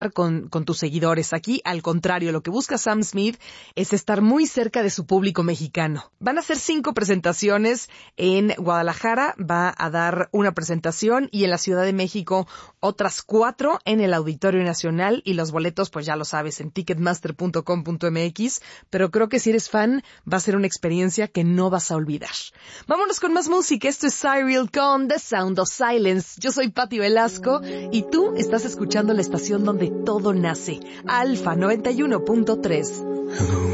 con tus seguidores. Aquí, al contrario, lo que busca Sam Smith es estar muy cerca de su público mexicano. Van a hacer 5 presentaciones en Guadalajara, va a dar una presentación, y en la Ciudad de México otras 4 en el Auditorio Nacional, y los boletos, pues ya lo sabes, en ticketmaster.com.mx, pero creo que si eres fan va a ser una experiencia que no vas a olvidar. Vámonos con más música. Esto es Cyril con The Sound of Silence. Yo soy Patti Velasco y tú estás escuchando la estación donde todo nace, Alfa 91.3.